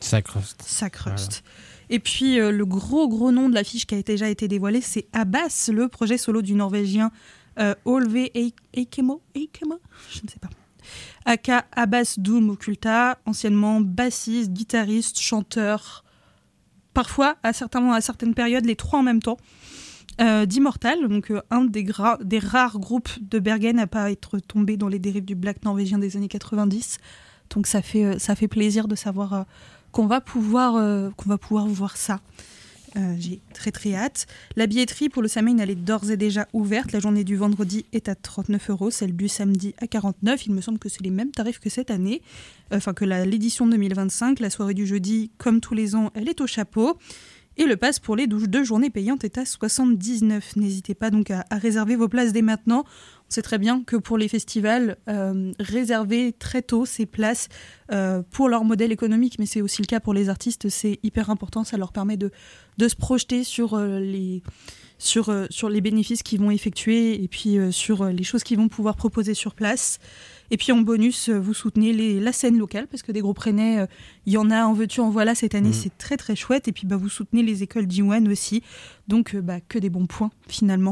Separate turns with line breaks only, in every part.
Ça cruste.
Voilà. Et puis le gros nom de l'affiche qui a déjà été dévoilé, c'est Abbas, le projet solo du Norvégien Olve Eikemo, je ne sais pas. Aka Abbas Doom Occulta, anciennement bassiste, guitariste, chanteur, parfois à certaines périodes les trois en même temps. d'Immortal, donc un des rares groupes de Bergen à pas être tombé dans les dérives du black norvégien des années 90. Donc ça fait plaisir de savoir qu'on va pouvoir voir ça. J'ai très hâte. La billetterie pour le Samhain, elle est d'ores et déjà ouverte. La journée du vendredi est à 39 €, celle du samedi à 49 €. Il me semble que c'est les mêmes tarifs que cette année, que l'édition 2025. La soirée du jeudi, comme tous les ans, elle est au chapeau. Et le pass pour les 2 journées payantes est à 79 €. N'hésitez pas donc à réserver vos places dès maintenant. On sait très bien que pour les festivals, réserver très tôt ces places pour leur modèle économique, mais c'est aussi le cas pour les artistes, c'est hyper important. Ça leur permet de se projeter sur les bénéfices qu'ils vont effectuer et puis sur les choses qu'ils vont pouvoir proposer sur place. Et puis en bonus, vous soutenez la scène locale, parce que des groupes rennais, il y en a en veux-tu, en voilà cette année, c'est très chouette. Et puis vous soutenez les écoles d'Iwan aussi, donc que des bons points finalement.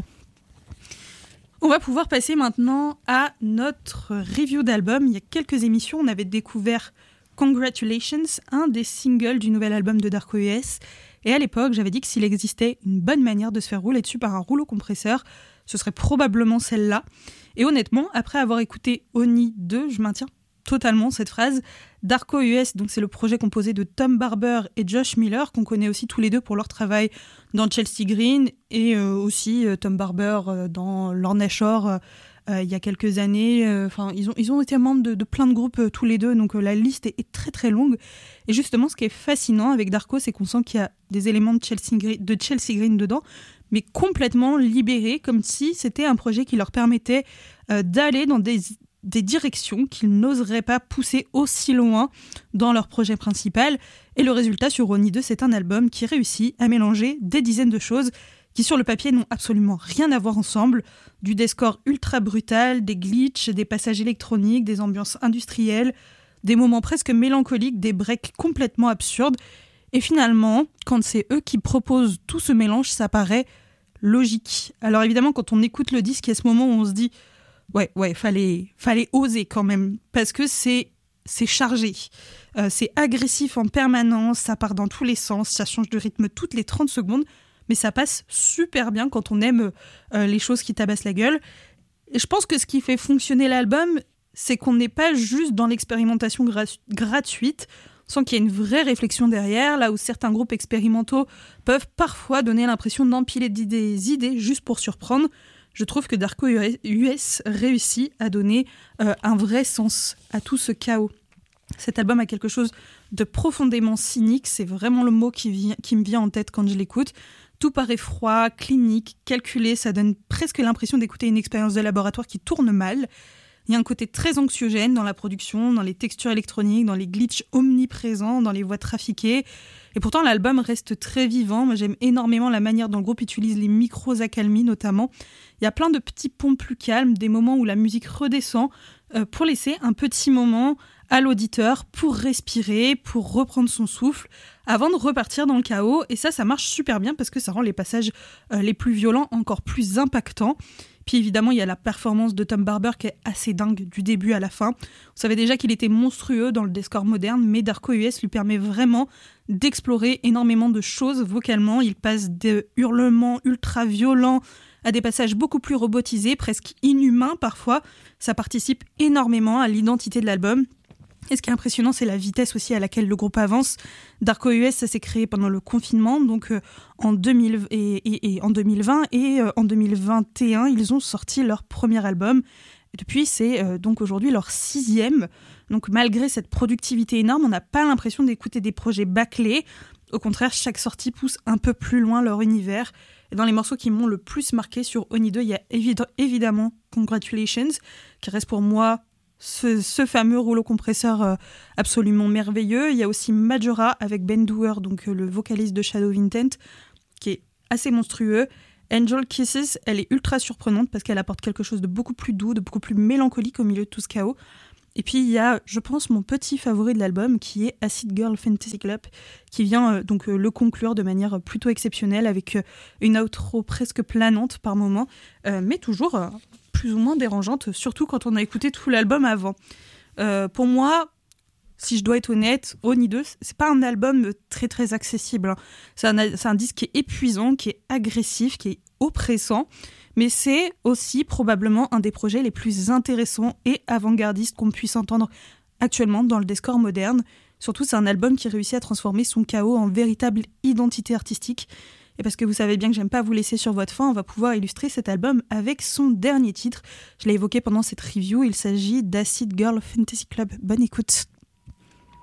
On va pouvoir passer maintenant à notre review d'album. Il y a quelques émissions, on avait découvert Congratulations, un des singles du nouvel album de Darko US. Et à l'époque, j'avais dit que s'il existait une bonne manière de se faire rouler dessus par un rouleau compresseur, ce serait probablement celle-là. Et honnêtement, après avoir écouté Oni 2, je maintiens totalement cette phrase. Darko US, donc c'est le projet composé de Tom Barber et Josh Miller, qu'on connaît aussi tous les deux pour leur travail dans Chelsea Green, et aussi Tom Barber dans Lorna Shore il y a quelques années. Ils ont été membres de plein de groupes tous les deux, donc la liste est très longue. Et justement, ce qui est fascinant avec Darko, c'est qu'on sent qu'il y a des éléments de Chelsea Green dedans, mais complètement libérés, comme si c'était un projet qui leur permettait d'aller dans des directions qu'ils n'oseraient pas pousser aussi loin dans leur projet principal. Et le résultat sur Oni 2, c'est un album qui réussit à mélanger des dizaines de choses qui sur le papier n'ont absolument rien à voir ensemble. Du deathcore ultra brutal, des glitches, des passages électroniques, des ambiances industrielles, des moments presque mélancoliques, des breaks complètement absurdes. Et finalement, quand c'est eux qui proposent tout ce mélange, ça paraît logique. Alors évidemment, quand on écoute le disque, il y a ce moment où on se dit ouais, fallait oser quand même, parce que c'est chargé, c'est agressif en permanence, ça part dans tous les sens, ça change de rythme toutes les 30 secondes, mais ça passe super bien quand on aime les choses qui tabassent la gueule. Et je pense que ce qui fait fonctionner l'album, c'est qu'on n'est pas juste dans l'expérimentation gratuite, sans qu'il y ait une vraie réflexion derrière, là où certains groupes expérimentaux peuvent parfois donner l'impression d'empiler des idées juste pour surprendre. Je trouve que Darko US réussit à donner un vrai sens à tout ce chaos. Cet album a quelque chose de profondément cynique, c'est vraiment le mot qui me vient en tête quand je l'écoute. Tout paraît froid, clinique, calculé, ça donne presque l'impression d'écouter une expérience de laboratoire qui tourne mal. Il y a un côté très anxiogène dans la production, dans les textures électroniques, dans les glitches omniprésents, dans les voix trafiquées. Et pourtant, l'album reste très vivant. Moi, j'aime énormément la manière dont le groupe utilise les micros accalmie, notamment. Il y a plein de petits ponts plus calmes, des moments où la musique redescend pour laisser un petit moment à l'auditeur pour respirer, pour reprendre son souffle, avant de repartir dans le chaos. Et ça marche super bien parce que ça rend les passages les plus violents encore plus impactants. Puis évidemment, il y a la performance de Tom Barber qui est assez dingue du début à la fin. On savait déjà qu'il était monstrueux dans le deathcore moderne, mais Darko US lui permet vraiment d'explorer énormément de choses vocalement. Il passe de hurlements ultra violents à des passages beaucoup plus robotisés, presque inhumains parfois. Ça participe énormément à l'identité de l'album. Et ce qui est impressionnant, c'est la vitesse aussi à laquelle le groupe avance. Darko US, ça s'est créé pendant le confinement, donc en 2020 et en 2021, ils ont sorti leur premier album. Et depuis, c'est donc aujourd'hui leur 6e. Donc malgré cette productivité énorme, on n'a pas l'impression d'écouter des projets bâclés. Au contraire, chaque sortie pousse un peu plus loin leur univers. Et dans les morceaux qui m'ont le plus marqué sur Oni 2, il y a évidemment Congratulations, qui reste pour moi ce fameux rouleau compresseur absolument merveilleux. Il y a aussi Majora avec Ben Doer, donc le vocaliste de Shadow of Intent, qui est assez monstrueux. Angel Kisses, elle est ultra surprenante parce qu'elle apporte quelque chose de beaucoup plus doux, de beaucoup plus mélancolique au milieu de tout ce chaos. Et puis il y a, je pense, mon petit favori de l'album qui est Acid Girl Fantasy Club, qui vient donc le conclure de manière plutôt exceptionnelle avec une outro presque planante par moment, mais toujours plus ou moins dérangeante, surtout quand on a écouté tout l'album avant. Pour moi, si je dois être honnête, Oni 2, c'est pas un album très très accessible, hein. C'est un disque qui est épuisant, qui est agressif, qui est oppressant, mais c'est aussi probablement un des projets les plus intéressants et avant-gardistes qu'on puisse entendre actuellement dans le deathcore moderne. Surtout, c'est un album qui réussit à transformer son chaos en véritable identité artistique. Et parce que vous savez bien que j'aime pas vous laisser sur votre faim, on va pouvoir illustrer cet album avec son dernier titre. Je l'ai évoqué pendant cette review, il s'agit d'Acid Girl Fantasy Club. Bonne écoute.